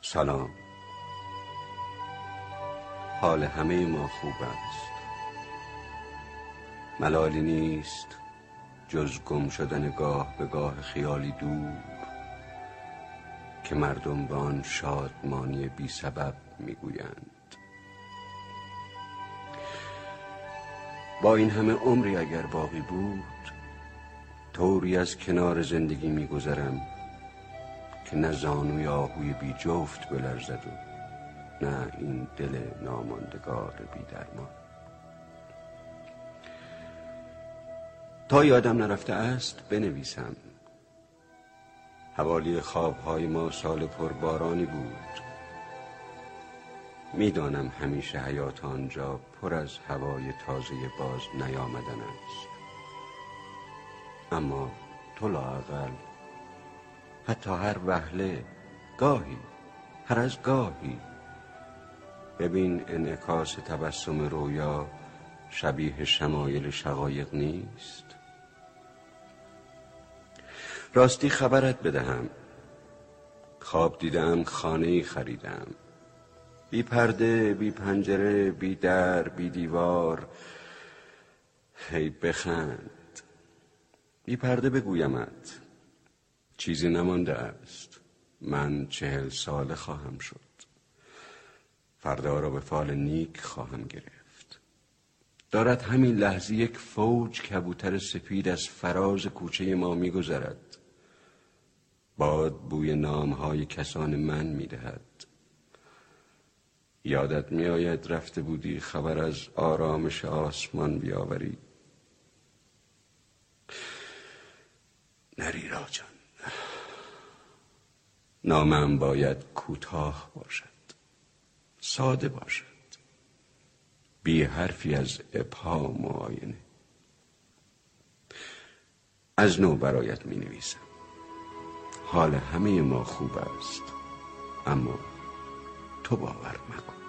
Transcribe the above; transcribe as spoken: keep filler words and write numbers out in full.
سلام. حال همه ما خوب است. ملالی نیست جز گم شدن گاه به گاه خیالی دور که مردم به آن شادمانی بی سبب میگویند. با این همه عمری اگر باقی بود، طوری از کنار زندگی میگذرم که نه زانوی آهوی بی جفت بلرزد و نه این دل ناماندگار بی درمان. تا یادم نرفته است بنویسم. حوالی خوابهای ما سال پربارانی بود. میدانم همیشه حیات آنجا پر از هوای تازه باز نیامدن است، اما تو لااقل حتی هر وهله، گاهی، هر از گاهی ببین انعکاس تبسم رویا شبیه شمایل شقایق نیست. راستی خبرت بدهم، خواب دیدم خانه‌ای خریدم، بی پرده، بی پنجره، بی در، بی دیوار. هی بخند. بی پرده بگویمت چیزی نمانده است. من چهل ساله خواهم شد. فردا را به فال نیک خواهم گرفت. دارد همین لحظه یک فوج کبوتر سپید از فراز کوچه ما می‌گذرد. باد بوی نام‌های کسان من می‌دهد. یادت می‌آید رفته بودی خبر از آرامش آسمان بیاوری؟ نری راجان. نامم باید کوتاه باشد، ساده باشد، بی حرفی از ابهام و آینه. از نو برایت می نویسم. حال همه ما خوب است، اما تو باور مکن.